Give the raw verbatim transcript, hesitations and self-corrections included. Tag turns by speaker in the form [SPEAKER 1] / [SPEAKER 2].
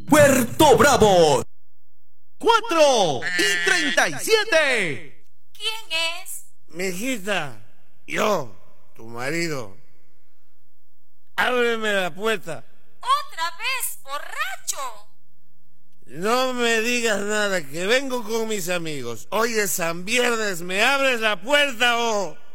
[SPEAKER 1] Puerto Bravo. Cuatro y treinta y siete.
[SPEAKER 2] ¿Quién es?
[SPEAKER 3] Mijita, yo, tu marido. Ábreme la puerta.
[SPEAKER 2] ¿Otra vez, borracho?
[SPEAKER 3] No me digas nada, que vengo con mis amigos. Hoy es San Viernes, ¿me abres la puerta o...?